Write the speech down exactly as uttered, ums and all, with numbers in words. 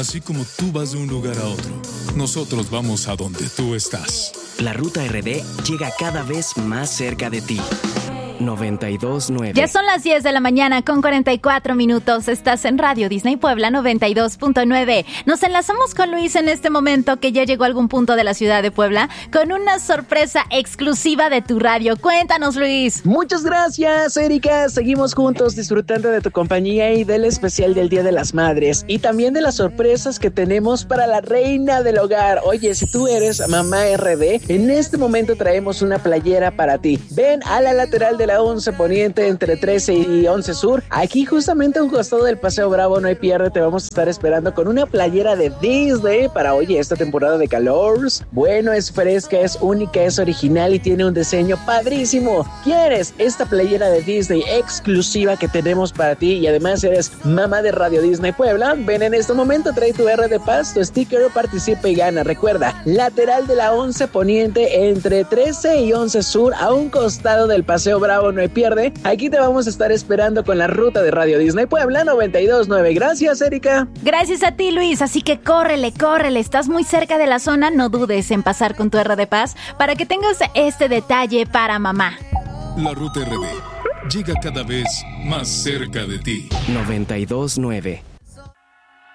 Así como tú vas de un lugar a otro, nosotros vamos a donde tú estás. La Ruta R D llega cada vez más cerca de ti. noventa y dos punto nueve. Ya son las diez de la mañana con cuarenta y cuatro minutos. Estás en Radio Disney Puebla noventa y dos punto nueve. Nos enlazamos con Luis en este momento, que ya llegó a algún punto de la ciudad de Puebla con una sorpresa exclusiva de tu radio. Cuéntanos, Luis. Muchas gracias, Erika. Seguimos juntos disfrutando de tu compañía y del especial del Día de las Madres y también de las sorpresas que tenemos para la reina del hogar. Oye, si tú eres mamá R D, en este momento traemos una playera para ti. Ven a la lateral de la once Poniente entre trece y once Sur. Aquí justamente a un costado del Paseo Bravo, no hay pierde, te vamos a estar esperando con una playera de Disney para, oye, esta temporada de calor. Bueno, es fresca, es única, es original y tiene un diseño padrísimo. ¿Quieres esta playera de Disney exclusiva que tenemos para ti y además eres mamá de Radio Disney Puebla? Ven en este momento, trae tu R de Paz, tu sticker, participa y gana. Recuerda, lateral de la once Poniente entre trece y once Sur, a un costado del Paseo Bravo, no hay pierde. Aquí te vamos a estar esperando con la ruta de Radio Disney Puebla noventa y dos punto nueve. Gracias, Erika. Gracias a ti, Luis. Así que córrele, córrele. Estás muy cerca de la zona. No dudes en pasar con tu R de Paz para que tengas este detalle para mamá. La Ruta R D llega cada vez más cerca de ti. noventa y dos punto nueve.